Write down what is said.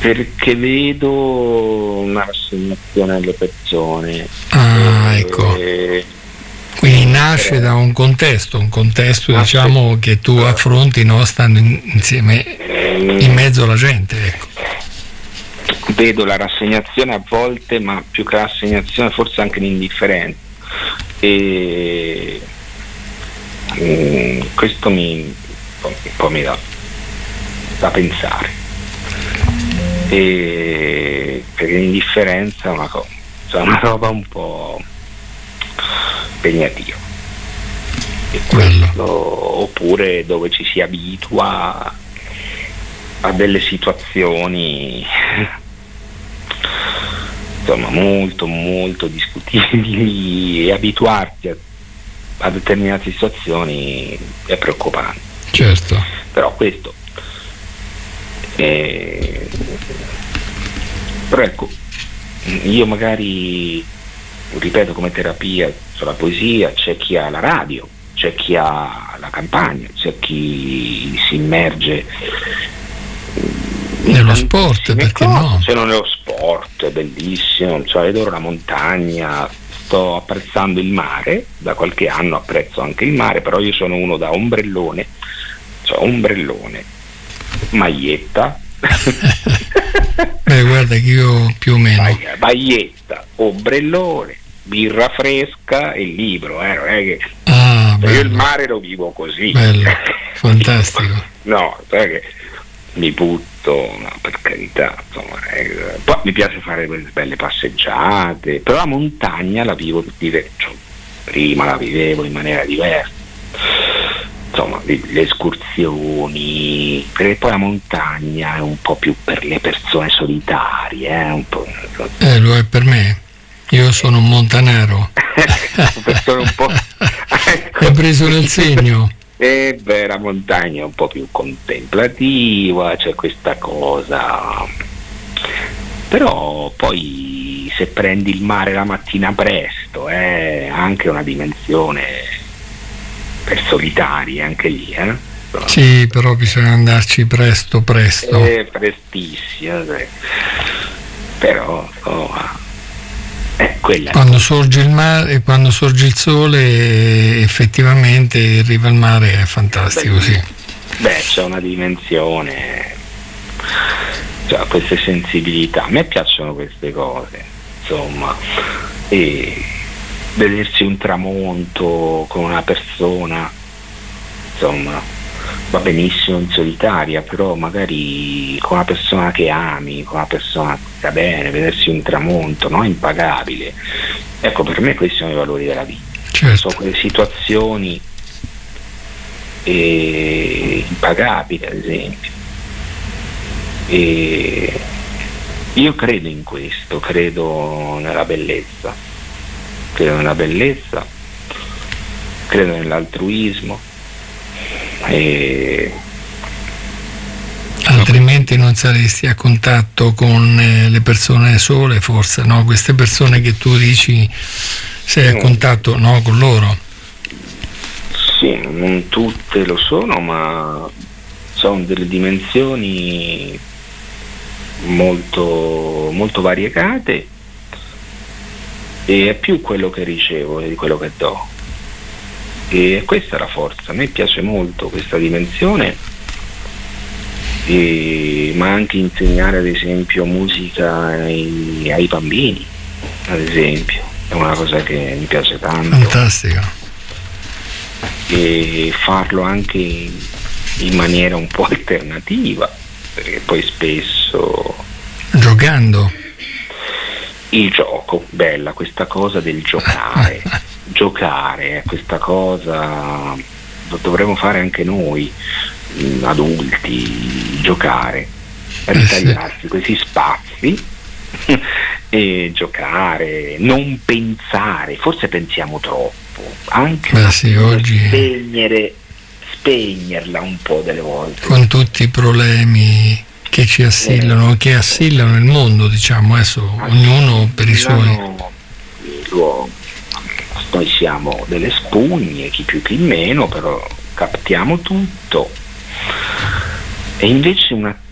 Perché vedo una rassegnazione alle persone. Ecco. Quindi nasce da un contesto diciamo che tu affronti, no, stando insieme in mezzo alla gente, ecco. Vedo la rassegnazione a volte, ma più che la rassegnazione forse anche l'indifferenza, e questo un po' mi dà da pensare, perché l'indifferenza è una roba un po' impegnativa, e oppure dove ci si abitua a delle situazioni insomma molto molto discutibili, e abituarti a determinate situazioni è preoccupante. Certo. Però questo però ecco, io magari ripeto, come terapia sulla poesia c'è chi ha la radio, c'è chi ha la campagna, c'è chi si immerge nello sport, perché no? C'è nello sport, è bellissimo, cioè adoro la montagna, sto apprezzando il mare, da qualche anno apprezzo anche il mare, però io sono uno da ombrellone, cioè ombrellone, maglietta. Beh, guarda che io più o meno maglietta, ombrellone, birra fresca e libro, non è che io il mare lo vivo così. Bello, fantastico. No, che mi butto, no, per carità, insomma, poi mi piace fare quelle belle passeggiate, però la montagna la vivo prima la vivevo in maniera diversa, insomma, le escursioni, perché poi la montagna è un po' più per le persone solitarie, un po'. Lo è per me. Io sono un montanaro. Persone un po'. Hai preso nel segno. La montagna è un po' più contemplativa, c'è questa cosa, però poi se prendi il mare la mattina presto è anche una dimensione per solitari, anche lì, Sì, però bisogna andarci presto. Prestissimo, però quella quando sorge il mare, quando sorge il sole, effettivamente arriva il mare, è fantastico. Sì. C'è una dimensione, cioè queste sensibilità, a me piacciono queste cose, insomma, e vedersi un tramonto con una persona, insomma, va benissimo in solitaria, però magari con una persona che ami, con una persona che sta bene, vedersi un tramonto, no? Impagabile. Ecco, per me questi sono i valori della vita. Certo. Sono quelle situazioni impagabili, ad esempio. E io credo in questo, credo nella bellezza, credo nell'altruismo. Altrimenti non saresti a contatto con le persone sole, forse, no? Queste persone che tu dici sei a contatto, no, con loro. Sì, non tutte lo sono, ma sono delle dimensioni molto, molto variegate, e è più quello che ricevo di quello che do. E questa è la forza, a me piace molto questa dimensione, ma anche insegnare ad esempio musica ai bambini, ad esempio, è una cosa che mi piace tanto. Fantastica. E farlo anche in maniera un po' alternativa, perché poi spesso giocando. Il gioco, bella questa cosa del giocare. Giocare, questa cosa lo dovremmo fare anche noi adulti, giocare, ritagliarsi questi spazi e giocare, non pensare, forse pensiamo troppo, anche oggi spegnerla un po' delle volte, con tutti i problemi che ci assillano, che assillano il mondo, diciamo, adesso ognuno per i suoi. Noi siamo delle spugne, chi più chi meno, però captiamo tutto, e invece